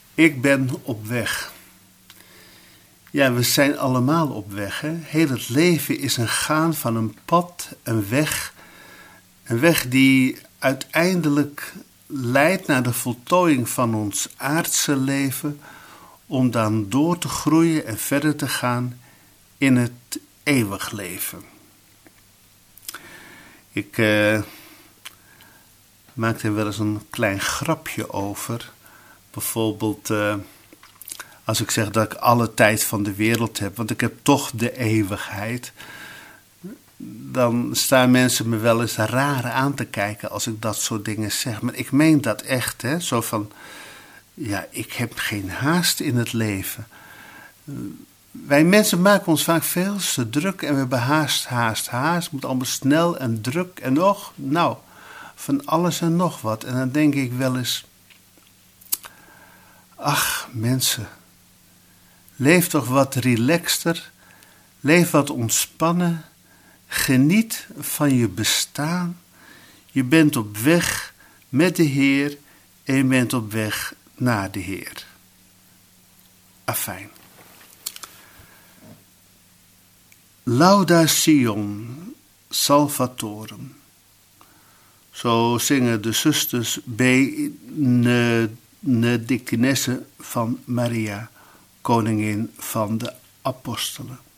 Ik ben op weg. Ja, we zijn allemaal op weg. Hè? Heel het leven is een gaan van een pad, een weg. Een weg die uiteindelijk leidt naar de voltooiing van ons aardse leven, om dan door te groeien en verder te gaan in het eeuwig leven. Ik maak er wel eens een klein grapje over. Bijvoorbeeld als ik zeg dat ik alle tijd van de wereld heb, want ik heb toch de eeuwigheid, dan staan mensen me wel eens raar aan te kijken als ik dat soort dingen zeg. Maar ik meen dat echt, hè? Zo van, ja, ik heb geen haast in het leven. Wij mensen maken ons vaak veel te druk en we hebben haast. Het moet allemaal snel en druk en nog, nou, van alles en nog wat. En dan denk ik wel eens, ach mensen, leef toch wat relaxter, leef wat ontspannen, geniet van je bestaan. Je bent op weg met de Heer en je bent op weg naar de Heer. Afijn. Lauda Sion Salvatorem. Zo zingen de zusters Benedictinesse van Maria, koningin van de apostelen.